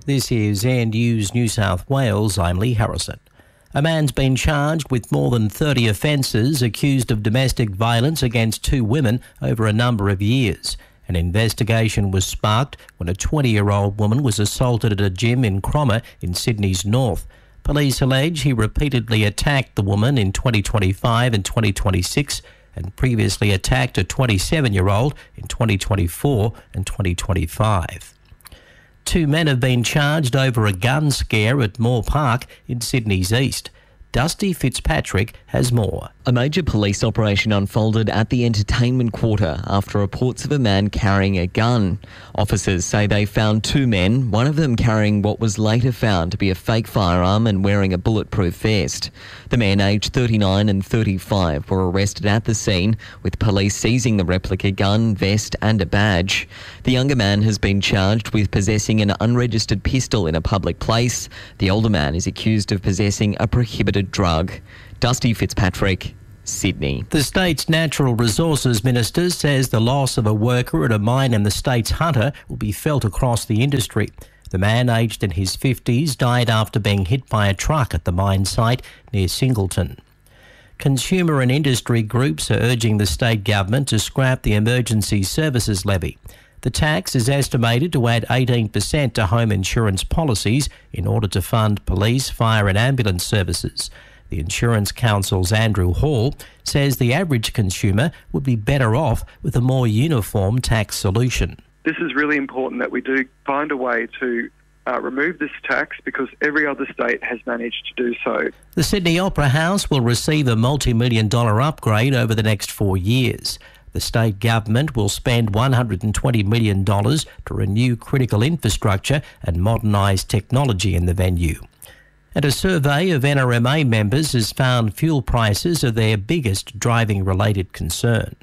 This is Air News New South Wales. I'm Lee Harrison. A man's been charged with more than 30 offences, accused of domestic violence against two women over a number of years. An investigation was sparked when a 20-year-old woman was assaulted at a gym in Cromer in Sydney's north. Police allege he repeatedly attacked the woman in 2025 and 2026 and previously attacked a 27-year-old in 2024 and 2025. Two men have been charged over a gun scare at Moore Park in Sydney's east. Dusty Fitzpatrick has more. A major police operation unfolded at the entertainment quarter after reports of a man carrying a gun. Officers say they found two men, one of them carrying what was later found to be a fake firearm and wearing a bulletproof vest. The men, aged 39 and 35, were arrested at the scene, with police seizing the replica gun, vest and a badge. The younger man has been charged with possessing an unregistered pistol in a public place. The older man is accused of possessing a prohibited drug. Dusty Fitzpatrick, Sydney. The state's Natural Resources Minister says the loss of a worker at a mine in the state's Hunter will be felt across the industry. The man, aged in his 50s, died after being hit by a truck at the mine site near Singleton. Consumer and industry groups are urging the state government to scrap the emergency services levy. The tax is estimated to add 18% to home insurance policies in order to fund police, fire and ambulance services. The Insurance Council's Andrew Hall says the average consumer would be better off with a more uniform tax solution. This is really important that we do find a way to remove this tax because every other state has managed to do so. The Sydney Opera House will receive a multi-million-dollar upgrade over the next 4 years. The state government will spend $120 million to renew critical infrastructure and modernise technology in the venue. And a survey of NRMA members has found fuel prices are their biggest driving-related concern.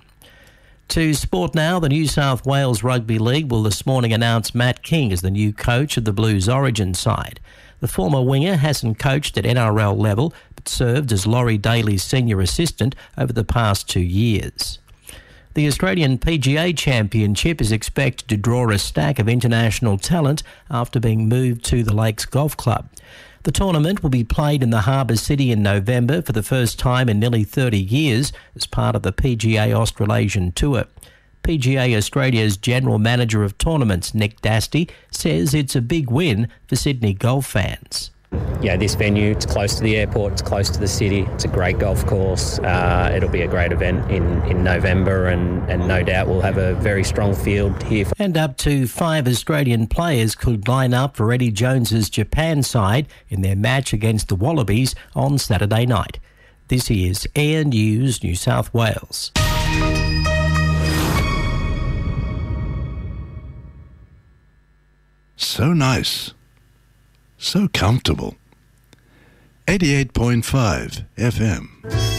To sport now, the New South Wales Rugby League will this morning announce Matt King as the new coach of the Blues Origin side. The former winger hasn't coached at NRL level but served as Laurie Daly's senior assistant over the past 2 years. The Australian PGA Championship is expected to draw a stack of international talent after being moved to the Lakes Golf Club. The tournament will be played in the Harbour City in November for the first time in nearly 30 years as part of the PGA Australasian Tour. PGA Australia's General Manager of Tournaments, Nick Dasty, says it's a big win for Sydney golf fans. Yeah, this venue, it's close to the airport, it's close to the city, it's a great golf course. It'll be a great event in November and no doubt we'll have a very strong field here. And up to 5 Australian players could line up for Eddie Jones's Japan side in their match against the Wallabies on Saturday night. This is Air News New South Wales. So nice. So comfortable. 88.5 FM.